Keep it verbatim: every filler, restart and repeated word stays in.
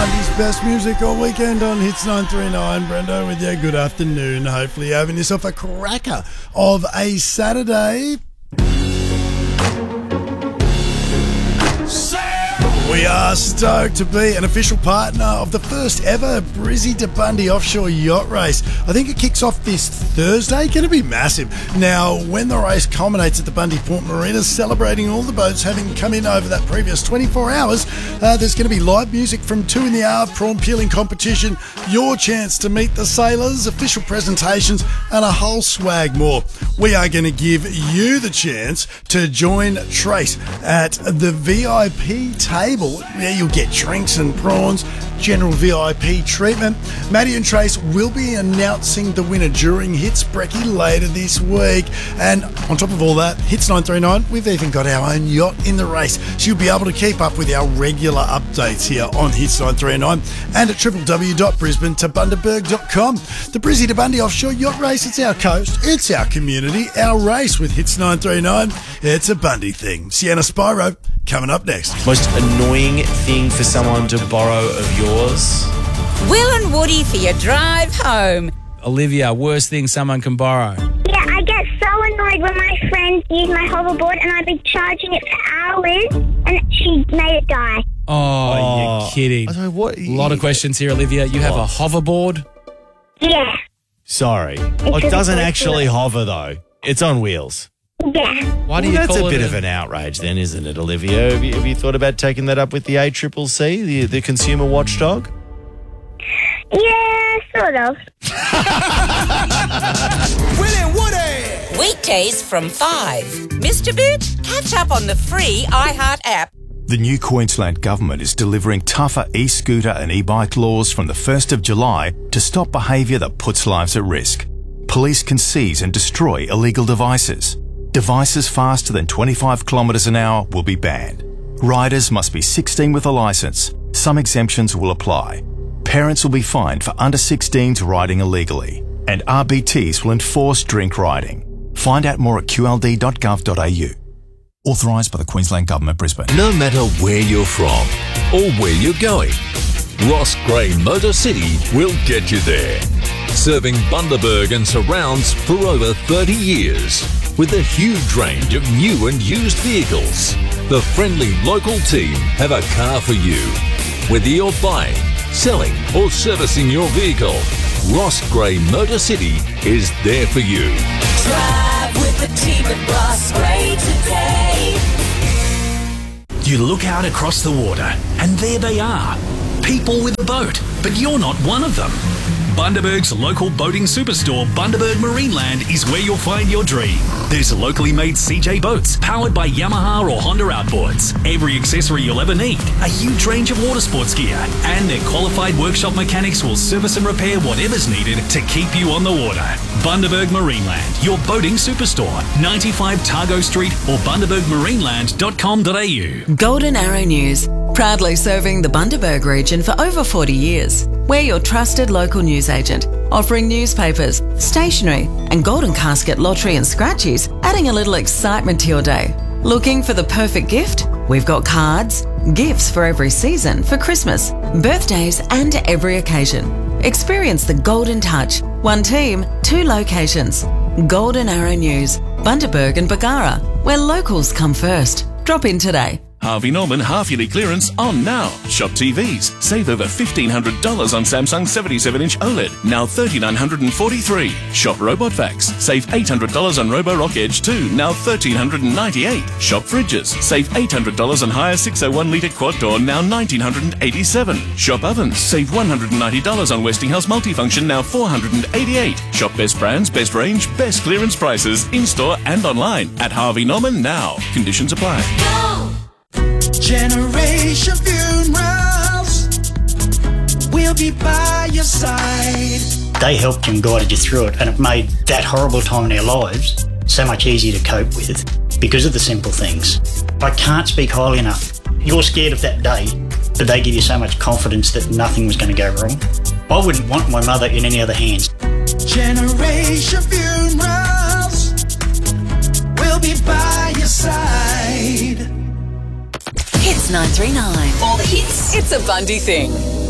Bundy's best music all weekend on Hits nine three nine. Brendo with you. Good afternoon. Hopefully you're having yourself a cracker of a Saturday. We are stoked to be an official partner of the first ever Brizzy to Bundy offshore yacht race. I think it kicks off this Thursday. Going to be massive. Now, when the race culminates at the Bundy Port Marina, celebrating all the boats having come in over that previous twenty-four hours, uh, there's going to be live music from two in the hour, prawn peeling competition, your chance to meet the sailors, official presentations, and a whole swag more. We are going to give you the chance to join Trace at the V I P table. Yeah, you'll get drinks and prawns, general V I P treatment. Maddie and Trace will be announcing the winner during Hits Brekkie later this week. And on top of all that, Hits nine three nine, we've even got our own yacht in the race. So you'll be able to keep up with our regular updates here on Hits nine three nine and at w w w dot brisbane to bundaberg dot com. The Brizzy to Bundy offshore yacht race, it's our coast, it's our community, our race with Hits nine three nine. It's a Bundy thing. Sienna Spyro, coming up next. Most annoying thing for someone to borrow of yours? Will and Woody for your drive home. Olivia, worst thing someone can borrow? Yeah, I get so annoyed when my friends use my hoverboard and I've been charging it for hours and she made it die. Oh, Oh, you're kidding. I don't know what. A lot of questions here, Olivia. You have a hoverboard? Yeah, Sorry. It really doesn't close actually to it. hover, though. It's on wheels. yeah. Why do Well, you that's call a it bit of an outrage then, isn't it, Olivia? Have you, have you thought about taking that up with the A C C C, the, the consumer watchdog? Yeah, sort of. Will and Woody! Weekdays from five. Mister Boot, catch up on the free iHeart app. The new Queensland Government is delivering tougher e-scooter and e-bike laws from the first of July to stop behaviour that puts lives at risk. Police can seize and destroy illegal devices. Devices faster than twenty-five kilometres an hour will be banned. Riders must be sixteen with a licence. Some exemptions will apply. Parents will be fined for under sixteens riding illegally. And R B Ts will enforce drink riding. Find out more at q l d dot gov dot a u. Authorised by the Queensland Government, Brisbane. No matter where you're from or where you're going, Ross Gray Motor City will get you there. Serving Bundaberg and surrounds for over thirty years. With a huge range of new and used vehicles, the friendly local team have a car for you. Whether you're buying, selling or servicing your vehicle, Ross Gray Motor City is there for you. Drive with the team at Ross Gray today. You look out across the water, and there they are. People with a boat, but you're not one of them. Bundaberg's local boating superstore, Bundaberg Marineland, is where you'll find your dream. There's locally made C J boats powered by Yamaha or Honda outboards, every accessory you'll ever need, a huge range of water sports gear, and their qualified workshop mechanics will service and repair whatever's needed to keep you on the water. Bundaberg Marineland, your boating superstore, ninety-five Targo Street or bundaberg marineland dot com dot a u. Golden Arrow News, proudly serving the Bundaberg region for over forty years. We're your trusted local news agent, offering newspapers, stationery, and golden casket lottery and scratchies, adding a little excitement to your day. Looking for the perfect gift? We've got cards, gifts for every season, for Christmas, birthdays, and every occasion. Experience the golden touch. One team, two locations. Golden Arrow News, Bundaberg and Bargara, where locals come first. Drop in today. Harvey Norman half-yearly clearance on now. Shop T Vs. Save over fifteen hundred dollars on Samsung seventy-seven inch OLED, now three thousand nine hundred forty-three dollars. Shop Robot Vacs. Save eight hundred dollars on Roborock Edge two, now one thousand three hundred ninety-eight dollars. Shop Fridges. Save eight hundred dollars on Haier six oh one litre quad door, now one thousand nine hundred eighty-seven dollars. Shop Ovens. Save one hundred ninety dollars on Westinghouse Multifunction, now four hundred eighty-eight dollars. Shop Best Brands, Best Range, Best Clearance Prices, in-store and online at Harvey Norman now. Conditions apply. Go! Generation Funerals, we'll be by your side. They helped you and guided you through it, and it made that horrible time in our lives so much easier to cope with because of the simple things. I can't speak highly enough. You're scared of that day, but they give you so much confidence that nothing was going to go wrong. I wouldn't want my mother in any other hands. Generation Funerals, we'll be by your side. Hits nine three nine. All the hits. It's a Bundy thing.